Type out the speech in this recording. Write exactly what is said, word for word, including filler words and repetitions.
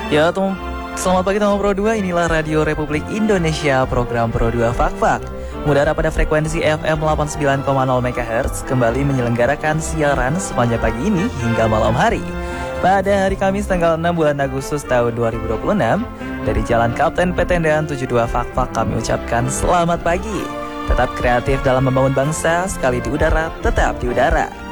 Ya, tem- selamat pagi teman Pro dua, inilah Radio Republik Indonesia, program Pro dua Fak-Fak. Mengudara pada frekuensi F M delapan puluh sembilan koma nol MHz, kembali menyelenggarakan siaran sepanjang pagi ini hingga malam hari. Pada hari Kamis tanggal enam bulan Agustus tahun dua ribu dua puluh enam, dari Jalan Kapten Petendan tujuh puluh dua Fak-Fak kami ucapkan selamat pagi. Tetap kreatif dalam membangun bangsa, sekali di udara, tetap di udara.